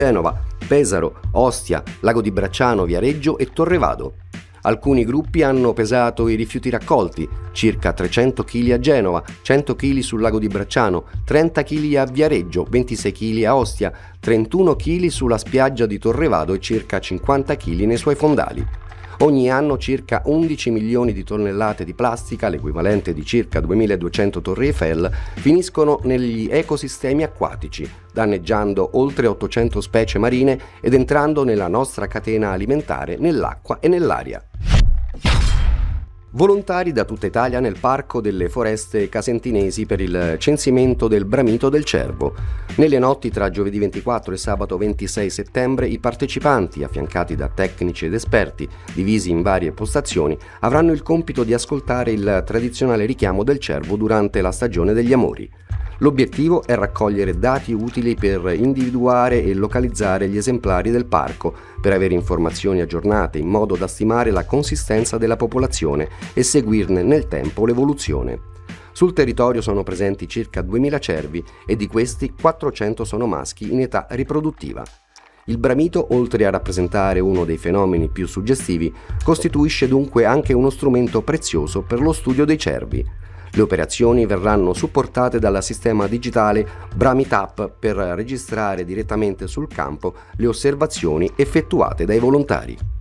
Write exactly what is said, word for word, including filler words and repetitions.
Genova, Pesaro, Ostia, Lago di Bracciano, Viareggio e Torrevado. Alcuni gruppi hanno pesato i rifiuti raccolti, circa trecento chili a Genova, cento chili sul Lago di Bracciano, trenta chili a Viareggio, ventisei chili a Ostia, trentuno chili sulla spiaggia di Torrevado e circa cinquanta chili nei suoi fondali. Ogni anno circa undici milioni di tonnellate di plastica, l'equivalente di circa duemiladuecento torri Eiffel, finiscono negli ecosistemi acquatici, danneggiando oltre ottocento specie marine ed entrando nella nostra catena alimentare, nell'acqua e nell'aria. Volontari da tutta Italia nel Parco delle Foreste Casentinesi per il censimento del bramito del cervo. Nelle notti tra giovedì ventiquattro e sabato ventisei settembre i partecipanti, affiancati da tecnici ed esperti divisi in varie postazioni, avranno il compito di ascoltare il tradizionale richiamo del cervo durante la stagione degli amori. L'obiettivo è raccogliere dati utili per individuare e localizzare gli esemplari del parco, per avere informazioni aggiornate in modo da stimare la consistenza della popolazione e seguirne nel tempo l'evoluzione. Sul territorio sono presenti circa duemila cervi e di questi quattrocento sono maschi in età riproduttiva. Il bramito, oltre a rappresentare uno dei fenomeni più suggestivi, costituisce dunque anche uno strumento prezioso per lo studio dei cervi. Le operazioni verranno supportate dal sistema digitale BramiTap per registrare direttamente sul campo le osservazioni effettuate dai volontari.